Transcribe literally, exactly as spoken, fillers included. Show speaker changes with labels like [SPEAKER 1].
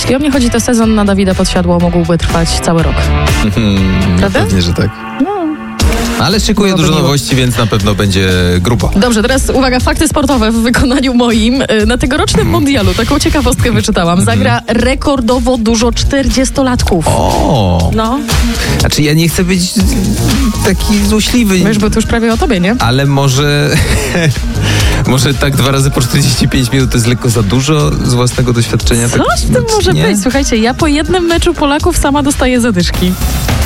[SPEAKER 1] I o mnie chodzi, to sezon na Dawida Podsiadło mógłby trwać cały rok. Prawda?
[SPEAKER 2] Pewnie, że tak.
[SPEAKER 1] No.
[SPEAKER 2] Ale szykuje
[SPEAKER 1] Byłoby
[SPEAKER 2] dużo
[SPEAKER 1] miło.
[SPEAKER 2] nowości, więc na pewno będzie grubo.
[SPEAKER 1] Dobrze, teraz uwaga, fakty sportowe w wykonaniu moim. Na tegorocznym mundialu taką ciekawostkę wyczytałam. Zagra rekordowo dużo czterdziestolatków.
[SPEAKER 2] O!
[SPEAKER 1] No,
[SPEAKER 2] Znaczy ja nie chcę być taki złośliwy.
[SPEAKER 1] wiesz, bo to już prawie o tobie, nie?
[SPEAKER 2] Ale może... może tak dwa razy po czterdzieści pięć minut to jest lekko za dużo z własnego doświadczenia.
[SPEAKER 1] Coś
[SPEAKER 2] tak,
[SPEAKER 1] w tym może
[SPEAKER 2] nie?
[SPEAKER 1] być. Słuchajcie, ja po jednym meczu Polaków sama dostaję zadyszki.